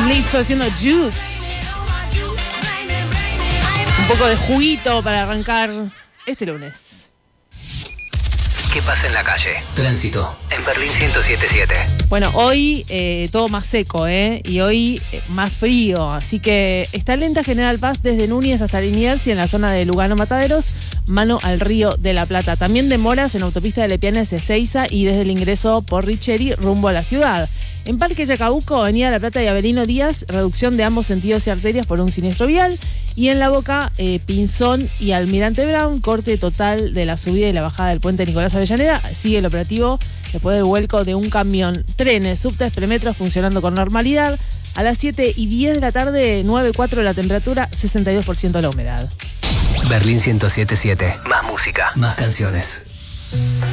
Lizzo haciendo Juice. Un poco de juguito para arrancar este lunes. ¿Qué pasa en la calle? Tránsito en Berlín 107.7. Bueno, hoy todo más seco, y hoy más frío, así que está lenta General Paz desde Núñez hasta Liniers y en la zona de Lugano Mataderos, mano al Río de la Plata. También demoras en autopista de Lepiana hacia Ezeiza y desde el ingreso por Richeri rumbo a la ciudad. En Parque Chacabuco, Avenida La Plata y Avelino Díaz, reducción de ambos sentidos y arterias por un siniestro vial. Y en La Boca, Pinzón y Almirante Brown, corte total de la subida y la bajada del puente Nicolás Avellaneda. Sigue el operativo después del vuelco de un camión. Trenes, subtes, premetros funcionando con normalidad. A las 7:10 de la tarde, 9:04 la temperatura, 62% la humedad. Berlín 107.7. Más música, más canciones.